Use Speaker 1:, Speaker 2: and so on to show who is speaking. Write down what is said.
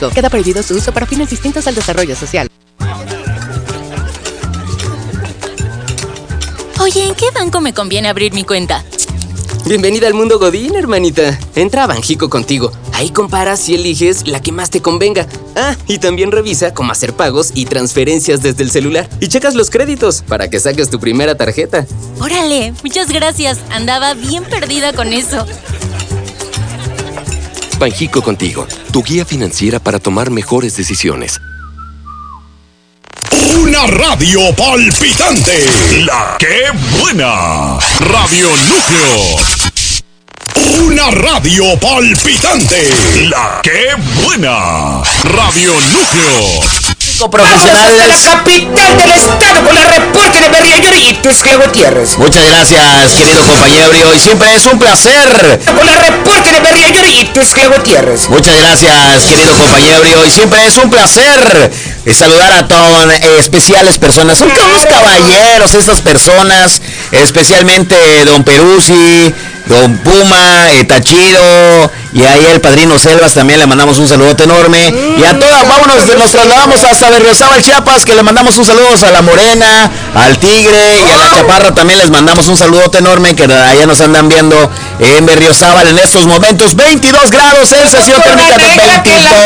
Speaker 1: Queda prohibido su uso para fines distintos al desarrollo social.
Speaker 2: Oye, ¿en qué banco me conviene abrir mi cuenta?
Speaker 3: Bienvenida al mundo Godín, hermanita. Entra a Banjico Contigo. Ahí comparas y eliges la que más te convenga. Ah, y también revisa cómo hacer pagos y transferencias desde el celular. Y checas los créditos para que saques tu primera tarjeta.
Speaker 2: ¡Órale! Muchas gracias. Andaba bien perdida con eso.
Speaker 4: Banjico Contigo, tu guía financiera para tomar mejores decisiones.
Speaker 5: Una radio palpitante. La que buena. Radio Núcleo. Una radio palpitante. La que buena. Radio Núcleo.
Speaker 6: Profesional de la capital del estado con el reporte de Berriolluri y Tuxtla Gutiérrez.
Speaker 7: Muchas gracias, querido compañero Brio, y siempre es un placer.
Speaker 6: Con el reporte de Berriolluri y Tuxtla Gutiérrez.
Speaker 7: Muchas gracias, querido compañero Brio, y siempre es un placer saludar a todas especiales personas. Son unos caballeros estas personas, especialmente don Peruzzi, don Puma, Tachido, y ahí el padrino Selvas también le mandamos un saludote enorme. Y a todas, vámonos, nos trasladamos hasta Berriozábal, Chiapas, que le mandamos un saludo a la Morena, al Tigre y a la Chaparra también les mandamos un saludote enorme, que allá nos andan viendo en Berriozábal en estos momentos. 22 grados, sensación térmica de 22.